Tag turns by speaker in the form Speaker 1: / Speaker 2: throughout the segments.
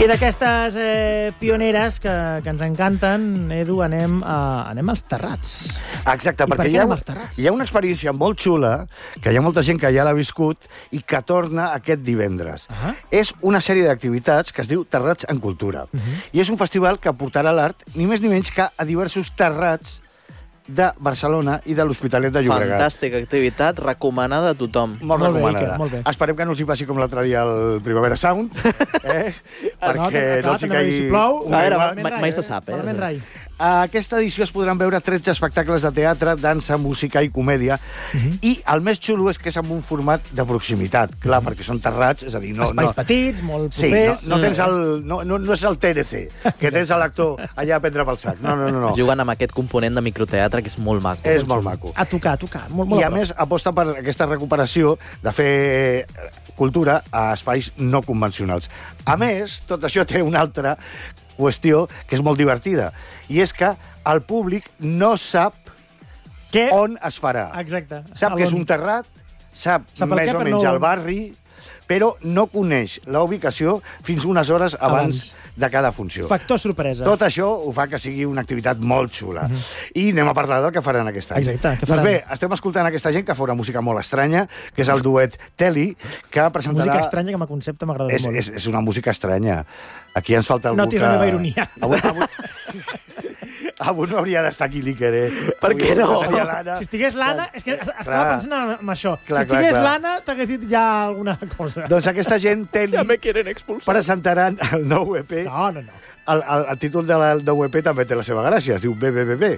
Speaker 1: I d'aquestes pioneres que ens encanten, Edu, anem als Terrats.
Speaker 2: Exacte, perquè hi ha una experiència molt xula, que hi ha molta gent que ja l'ha viscut i que torna aquest divendres. És una sèrie d'activitats que es diu Terrats en Cultura. I és un festival que portarà l'art ni més ni menys que a diversos terrats de Barcelona i de l'Hospitalet de Llobregat.
Speaker 3: Fantàstica activitat, recomanada a tothom.
Speaker 2: Molt recomanada.
Speaker 1: Molt bé.
Speaker 2: Esperem que no els hi passi com l'altre dia al Primavera Sound, perquè no els hi caigui...
Speaker 1: Si plou,
Speaker 3: a veure, mai se sap,
Speaker 2: A aquesta edició es podran veure 13 espectacles de teatre, dansa, música i comèdia, i el més xulo és que és amb un format de proximitat, clar, perquè són terrats, és a dir...
Speaker 1: Espais petits, molt propers...
Speaker 2: Sí, no és el TNC, que tens l'actor allà a prendre pel sac. No.
Speaker 3: Juguen amb aquest component de microteatre que és molt maco.
Speaker 2: És molt maco.
Speaker 1: A tocar. Molt
Speaker 2: I a més aposta per aquesta recuperació de fer cultura a espais no convencionals. A més, tot això té una altra qüestió que és molt divertida, i és que el públic no sap on es farà.
Speaker 1: Exacte.
Speaker 2: Sap que és un terrat, sap més o menys el barri, però no coneix la ubicació fins unes hores abans de cada funció.
Speaker 1: Factor sorpresa.
Speaker 2: Tot això ho fa que sigui una activitat molt xula. I anem a parlar del que faran aquest any.
Speaker 1: Exacte, què faran?
Speaker 2: Doncs bé, estem escoltant aquesta gent que fa una música molt estranya, que és el duet Teli, que presentarà...
Speaker 1: Música estranya que com a concepte m'agrada molt.
Speaker 2: És una música estranya. Aquí ens falta algú que...
Speaker 1: Notis la meva ironia.
Speaker 2: Avui no hauria d'estar aquí l'Iker,
Speaker 3: Per què no?
Speaker 1: Si estigués l'Anna... És que estava pensant en això. Si estigués l'Anna, t'hagués dit ja alguna cosa.
Speaker 2: Doncs aquesta gent, Teli,
Speaker 3: ja me quieren expulsar.
Speaker 2: Presentaran el nou EP.
Speaker 1: No.
Speaker 2: El títol del nou EP també té la seva gràcia. Es diu BBBB.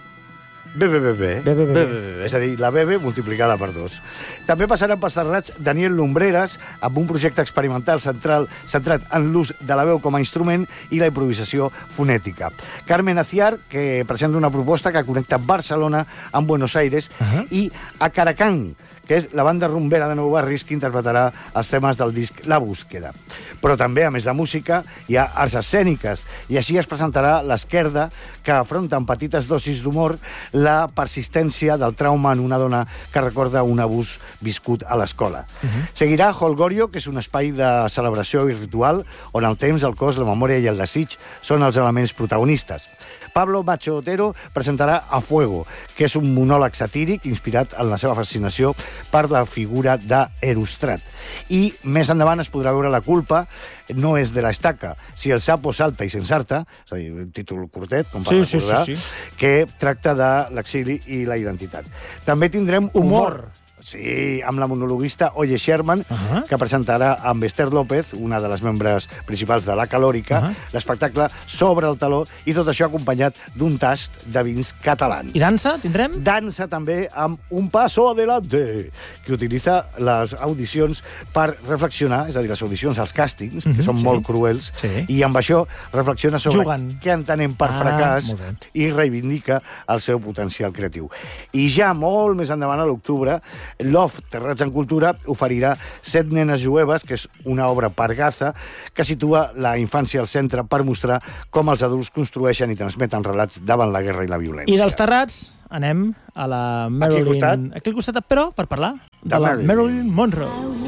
Speaker 2: És a dir, la BB multiplicada per 2. També passaran pels terrats Daniel Lumbreras, amb un projecte experimental centrat en l'ús de la veu com a instrument i la improvisació fonètica. Carmen Aciar, que presenta una proposta que connecta Barcelona amb Buenos Aires, i a Caracán, que és la banda rumbera de Nou Barris que interpretarà els temes del disc La Búsqueda. Però també, a més de música, hi ha arts escèniques, i així es presentarà l'Esquerda, que afronta amb petites dosis d'humor la persistència del trauma en una dona que recorda un abús viscut a l'escola. Seguirà Holgorio, que és un espai de celebració i ritual on el temps, el cos, la memòria i el desig són els elements protagonistes. Pablo Macho Otero presentarà A Fuego, que és un monòleg satíric inspirat en la seva fascinació per la figura d'Erostrat. I més endavant es podrà veure La culpa no és de la estaca, si el sapo salta i s'ensarta, és a dir, un títol curtet, com per recordar, que tracta de l'exili i la identitat. També tindrem humor. Sí, amb la monologuista Oye Sherman, que presentarà amb Esther López, una de les membres principals de La Calòrica, l'espectacle Sobre el taló, i tot això acompanyat d'un tast de vins catalans.
Speaker 1: I dansa, tindrem?
Speaker 2: Dansa també amb Un paso adelante, que utilitza les audicions per reflexionar, és a dir, les audicions als càstings, que són molt cruels, i amb això reflexiona sobre què entenem per fracàs i reivindica el seu potencial creatiu. I ja molt més endavant, a l'octubre, Love, Terrats en Cultura, oferirà 7 nenes jueves, que és una obra pargaza, que situa la infància al centre per mostrar com els adults construeixen i transmeten relats davant la guerra i la violència.
Speaker 1: I dels Terrats anem a la Marilyn...
Speaker 2: Aquí
Speaker 1: al costat, però per parlar de la Marilyn Monroe.